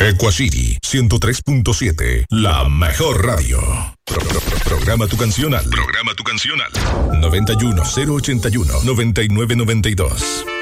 Equacity 103.7, la mejor radio. Programa tu canción al 91081 9992.